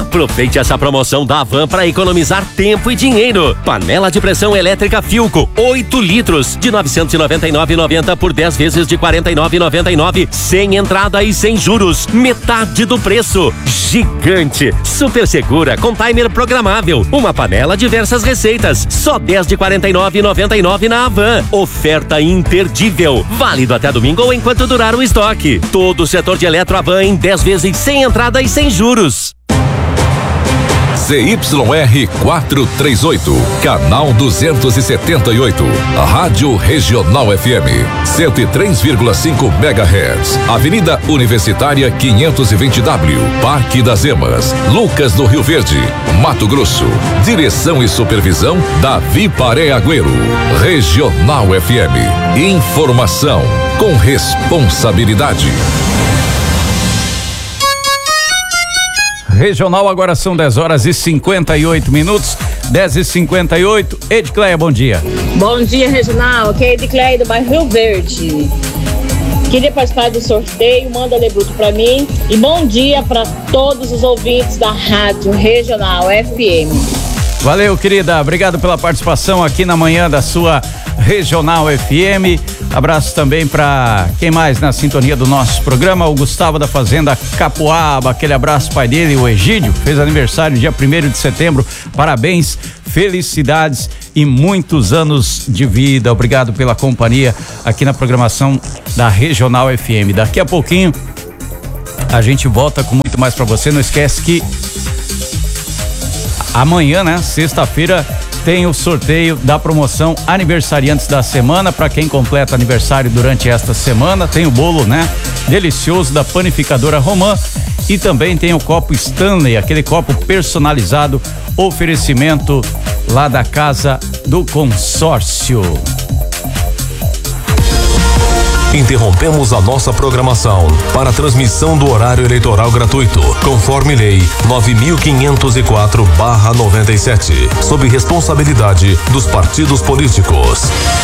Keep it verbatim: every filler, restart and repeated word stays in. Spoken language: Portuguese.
Aproveite essa promoção da Havan para economizar tempo e dinheiro. Panela de pressão elétrica Philco, oito litros, de novecentos e noventa e nove reais e noventa centavos por dez vezes de quarenta e nove reais e noventa e nove centavos, sem entrada e sem juros. Metade do preço. Gigante, super segura, com timer programável. Uma panela, diversas receitas. Só dez de quarenta e nove reais e noventa e nove centavos na Havan. Oferta imperdível. Válido até domingo ou enquanto durar o estoque. Todo o setor de eletro Havan em dez vezes sem entrada e sem juros. Z Y R quatrocentos e trinta e oito, canal duzentos e setenta e oito, Rádio Regional F M, cento e três vírgula cinco megahertz, Avenida Universitária quinhentos e vinte W, Parque das Emas, Lucas do Rio Verde, Mato Grosso. Direção e supervisão Davi Paré Agüero. Regional F M, informação com responsabilidade. Regional, agora são dez horas e cinquenta e oito minutos, dez e cinquenta e oito. Edicleia, bom dia. Bom dia, Regional. Aqui é Edicleia do bairro Rio Verde. Queria participar do sorteio, manda Lebruto pra mim. E bom dia para todos os ouvintes da Rádio Regional F M. Valeu, querida. Obrigado pela participação aqui na manhã da sua Regional F M. Abraço também para quem mais na sintonia do nosso programa, o Gustavo da Fazenda Capoaba. Aquele abraço, pai dele, o Egídio, fez aniversário dia primeiro de setembro. Parabéns, felicidades e muitos anos de vida. Obrigado pela companhia aqui na programação da Regional F M. Daqui a pouquinho a gente volta com muito mais para você. Não esquece que amanhã, né, sexta-feira, tem o sorteio da promoção Aniversariantes da Semana. Para quem completa aniversário durante esta semana, tem o bolo, né, delicioso da Panificadora Romã. E também tem o copo Stanley, aquele copo personalizado, oferecimento lá da Casa do Consórcio. Interrompemos a nossa programação para a transmissão do horário eleitoral gratuito, conforme lei nove mil quinhentos e quatro barra noventa e sete, sob responsabilidade dos partidos políticos.